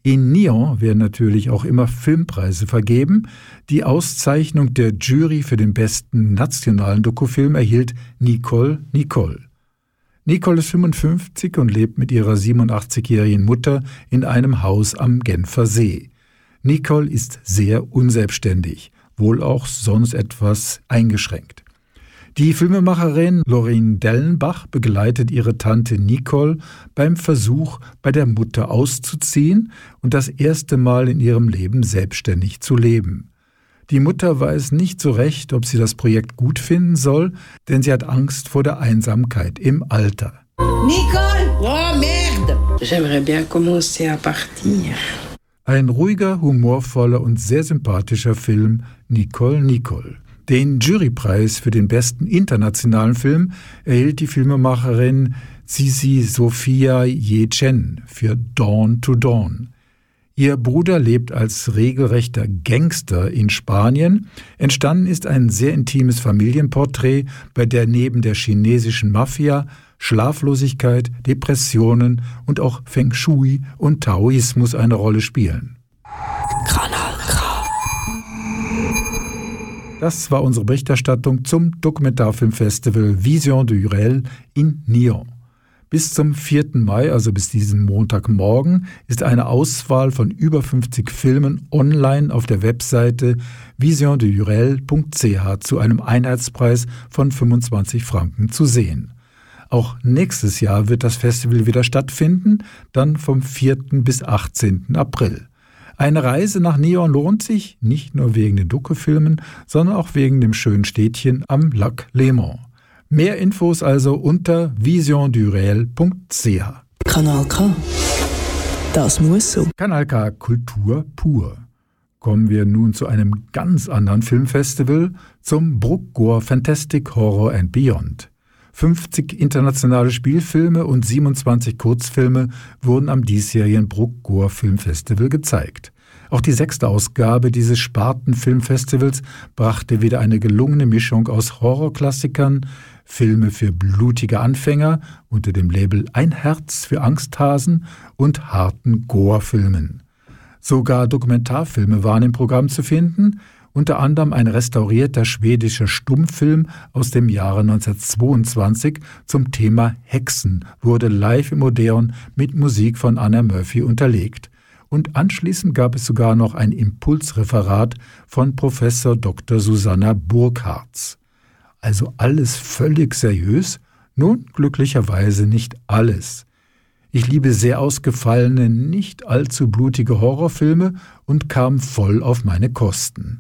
In Nyon werden natürlich auch immer Filmpreise vergeben. Die Auszeichnung der Jury für den besten nationalen Dokufilm erhielt Nicole Nicole. Nicole ist 55 und lebt mit ihrer 87-jährigen Mutter in einem Haus am Genfer See. Nicole ist sehr unselbstständig, wohl auch sonst etwas eingeschränkt. Die Filmemacherin Lorraine Dellenbach begleitet ihre Tante Nicole beim Versuch, bei der Mutter auszuziehen und das erste Mal in ihrem Leben selbstständig zu leben. Die Mutter weiß nicht so recht, ob sie das Projekt gut finden soll, denn sie hat Angst vor der Einsamkeit im Alter. Nicole! Oh, merde! J'aimerais bien commencer à partir. Ein ruhiger, humorvoller und sehr sympathischer Film, Nicole Nicole. Den Jurypreis für den besten internationalen Film erhielt die Filmemacherin Sisi Sophia Ye-Chen für Dawn to Dawn. Ihr Bruder lebt als regelrechter Gangster in Spanien. Entstanden ist ein sehr intimes Familienporträt, bei der neben der chinesischen Mafia Schlaflosigkeit, Depressionen und auch Feng Shui und Taoismus eine Rolle spielen. Kanal K. Das war unsere Berichterstattung zum Dokumentarfilmfestival Vision du Jurel in Nyon. Bis zum 4. Mai, also bis diesen Montagmorgen, ist eine Auswahl von über 50 Filmen online auf der Webseite visiondejurel.ch zu einem Einheitspreis von 25 Franken zu sehen. Auch nächstes Jahr wird das Festival wieder stattfinden, dann vom 4. bis 18. April. Eine Reise nach Nyon lohnt sich, nicht nur wegen den Dokufilmen, sondern auch wegen dem schönen Städtchen am Lac Léman. Mehr Infos also unter visiondujurel.ch. Kanal K. Das muss so. Kanal K Kultur pur. Kommen wir nun zu einem ganz anderen Filmfestival, zum Bruckgor Fantastic Horror and Beyond. 50 internationale Spielfilme und 27 Kurzfilme wurden am diesjährigen Bruckgor Filmfestival gezeigt. Auch die 6. Ausgabe dieses Spartenfilmfestivals brachte wieder eine gelungene Mischung aus Horrorklassikern, Filme für blutige Anfänger unter dem Label Ein Herz für Angsthasen und harten Gore-Filmen. Sogar Dokumentarfilme waren im Programm zu finden, unter anderem ein restaurierter schwedischer Stummfilm aus dem Jahre 1922 zum Thema Hexen wurde live im Odeon mit Musik von Anna Murphy unterlegt. Und anschließend gab es sogar noch ein Impulsreferat von Professor Dr. Susanna Burkhartz. Also alles völlig seriös? Nun, glücklicherweise nicht alles. Ich liebe sehr ausgefallene, nicht allzu blutige Horrorfilme und kam voll auf meine Kosten.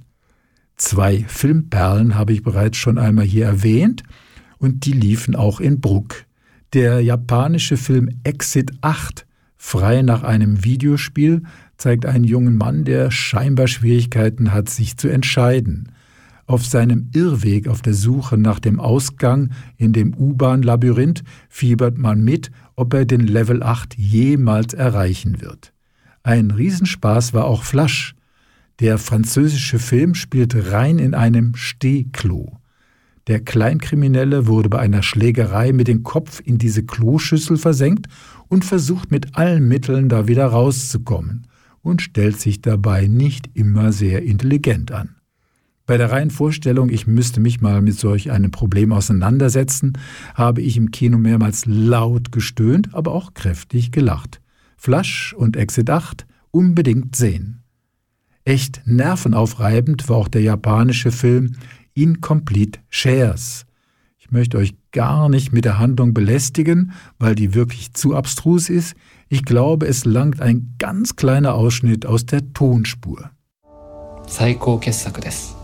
2 Filmperlen habe ich bereits schon einmal hier erwähnt und die liefen auch in Bruck. Der japanische Film Exit 8, frei nach einem Videospiel, zeigt einen jungen Mann, der scheinbar Schwierigkeiten hat, sich zu entscheiden. Auf seinem Irrweg auf der Suche nach dem Ausgang in dem U-Bahn-Labyrinth fiebert man mit, ob er den Level 8 jemals erreichen wird. Ein Riesenspaß war auch Flash. Der französische Film spielt rein in einem Stehklo. Der Kleinkriminelle wurde bei einer Schlägerei mit dem Kopf in diese Kloschüssel versenkt und versucht mit allen Mitteln da wieder rauszukommen und stellt sich dabei nicht immer sehr intelligent an. Bei der reinen Vorstellung, ich müsste mich mal mit solch einem Problem auseinandersetzen, habe ich im Kino mehrmals laut gestöhnt, aber auch kräftig gelacht. Flash und Exit 8 unbedingt sehen. Echt nervenaufreibend war auch der japanische Film Incomplete Shares. Ich möchte euch gar nicht mit der Handlung belästigen, weil die wirklich zu abstrus ist. Ich glaube, es langt ein ganz kleiner Ausschnitt aus der Tonspur. 最高傑作です。